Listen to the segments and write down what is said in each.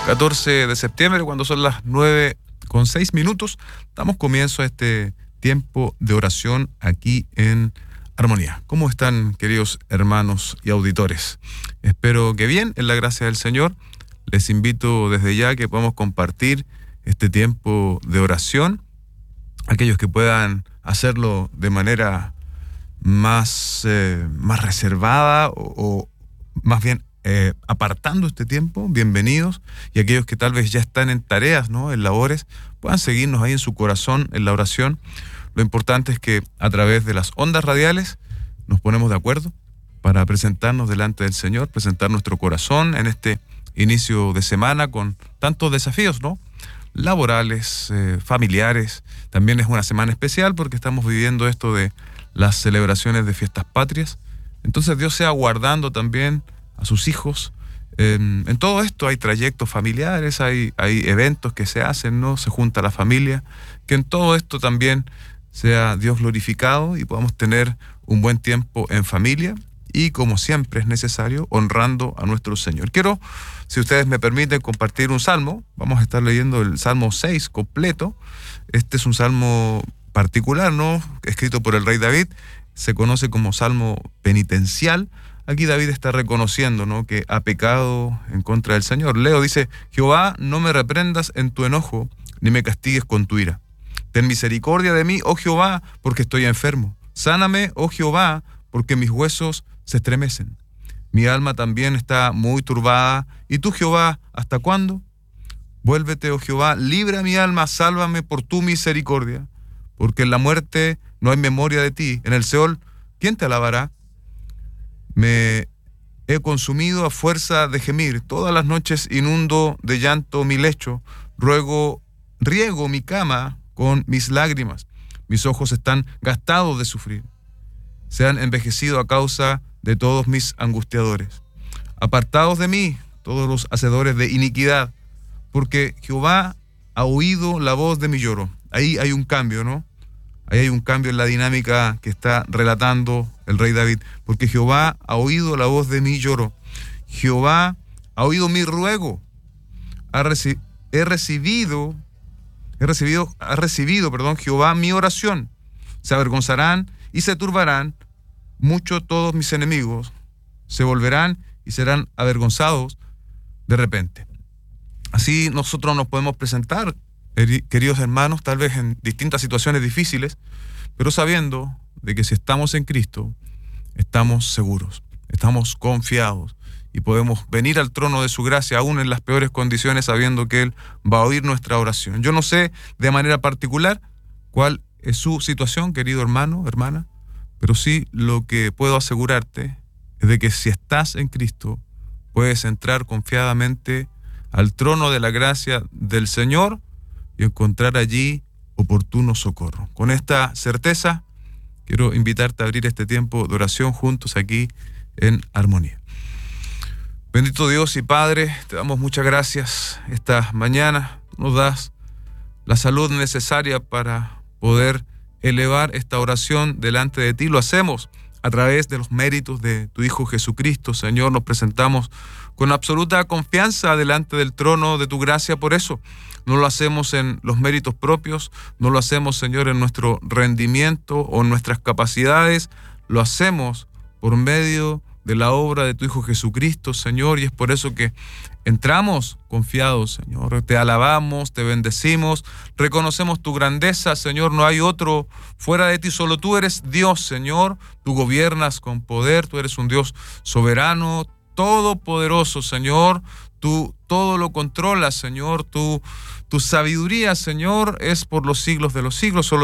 14 de septiembre, cuando son las 9:06, damos comienzo a este tiempo de oración aquí en Armonía. ¿Cómo están, queridos hermanos y auditores? Espero que bien, en la gracia del Señor. Les invito desde ya que podamos compartir este tiempo de oración. Aquellos que puedan hacerlo de manera más reservada o más bien apartando este tiempo, bienvenidos. Y aquellos que tal vez ya están en tareas, ¿no?, en labores, puedan seguirnos ahí en su corazón, en la oración. Lo importante es que a través de las ondas radiales nos ponemos de acuerdo para presentarnos delante del Señor, presentar nuestro corazón en este inicio de semana con tantos desafíos, ¿no?, laborales, familiares. También es una semana especial porque estamos viviendo esto de las celebraciones de fiestas patrias. Entonces Dios sea guardando también a sus hijos. En todo esto hay trayectos familiares, hay eventos que se hacen, ¿no? Se junta la familia. Que en todo esto también sea Dios glorificado y podamos tener un buen tiempo en familia y, como siempre es necesario, honrando a nuestro Señor. Quiero, si ustedes me permiten, compartir un salmo. Vamos a estar leyendo el Salmo 6 completo. Este es un salmo particular, ¿no?, escrito por el rey David. Se conoce como salmo penitencial. Aquí David está reconociendo, ¿no?, que ha pecado en contra del Señor. Leo, dice: Jehová, no me reprendas en tu enojo, ni me castigues con tu ira. Ten misericordia de mí, oh Jehová, porque estoy enfermo. Sáname, oh Jehová, porque mis huesos se estremecen. Mi alma también está muy turbada. ¿Y tú, Jehová, hasta cuándo? Vuélvete, oh Jehová, libra mi alma, sálvame por tu misericordia. Porque en la muerte no hay memoria de ti. En el Seol, ¿quién te alabará? Me he consumido a fuerza de gemir. Todas las noches inundo de llanto mi lecho. Riego mi cama con mis lágrimas. Mis ojos están gastados de sufrir. Se han envejecido a causa de todos mis angustiadores. Apartados de mí, todos los hacedores de iniquidad, porque Jehová ha oído la voz de mi lloro. Ahí hay un cambio, ¿no? Ahí hay un cambio en la dinámica que está relatando el rey David. Porque Jehová ha oído la voz de mi lloro. Jehová ha oído mi ruego. Ha recibido, Jehová, mi oración. Se avergonzarán y se turbarán mucho todos mis enemigos. Se volverán y serán avergonzados de repente. Así nosotros nos podemos presentar, queridos hermanos, tal vez en distintas situaciones difíciles, pero sabiendo de que si estamos en Cristo, estamos seguros, estamos confiados y podemos venir al trono de su gracia aún en las peores condiciones, sabiendo que Él va a oír nuestra oración. Yo no sé de manera particular cuál es su situación, querido hermano, hermana, pero sí lo que puedo asegurarte es de que si estás en Cristo, puedes entrar confiadamente al trono de la gracia del Señor y encontrar allí oportuno socorro. Con esta certeza, quiero invitarte a abrir este tiempo de oración juntos aquí en Armonía. Bendito Dios y Padre, te damos muchas gracias esta mañana. Nos das la salud necesaria para poder elevar esta oración delante de ti. Lo hacemos a través de los méritos de tu Hijo Jesucristo. Señor, nos presentamos con absoluta confianza delante del trono de tu gracia. Por eso no lo hacemos en los méritos propios, no lo hacemos, Señor, en nuestro rendimiento o en nuestras capacidades. Lo hacemos por medio de la obra de tu Hijo Jesucristo, Señor, y es por eso que entramos confiados, Señor. Te alabamos, te bendecimos, reconocemos tu grandeza, Señor. No hay otro fuera de ti, solo tú eres Dios, Señor. Tú gobiernas con poder, tú eres un Dios soberano, todopoderoso, Señor. Tú todo lo controlas, Señor. Tu sabiduría, Señor, es por los siglos de los siglos. Solo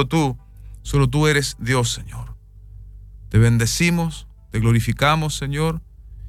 tú eres Dios, Señor. Te bendecimos, te glorificamos, Señor,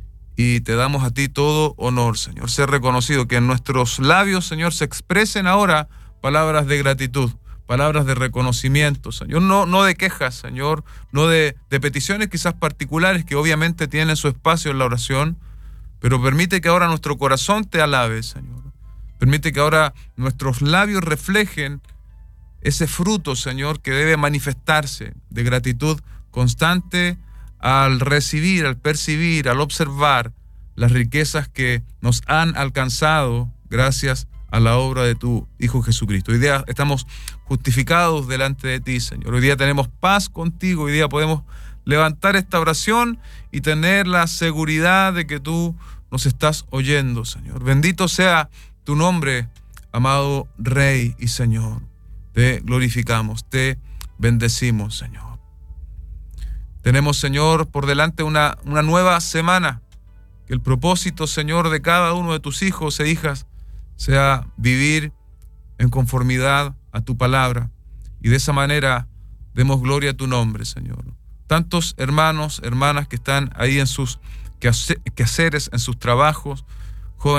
y te damos a ti todo honor, Señor. Ser reconocido, que en nuestros labios, Señor, se expresen ahora palabras de gratitud, palabras de reconocimiento, Señor. No de quejas, Señor, no de peticiones quizás particulares que obviamente tienen su espacio en la oración, pero permite que ahora nuestro corazón te alabe, Señor. Permite que ahora nuestros labios reflejen ese fruto, Señor, que debe manifestarse de gratitud constante al recibir, al percibir, al observar las riquezas que nos han alcanzado gracias a la obra de tu Hijo Jesucristo. Hoy día estamos justificados delante de ti, Señor. Hoy día tenemos paz contigo. Hoy día podemos levantar esta oración y tener la seguridad de que tú nos estás oyendo, Señor. Bendito sea tu nombre, amado Rey y Señor. Te glorificamos, te bendecimos, Señor. Tenemos, Señor, por delante una nueva semana. Que el propósito, Señor, de cada uno de tus hijos e hijas sea vivir en conformidad a tu palabra. Y de esa manera demos gloria a tu nombre, Señor. Tantos hermanos, hermanas que están ahí en sus quehaceres, en sus trabajos,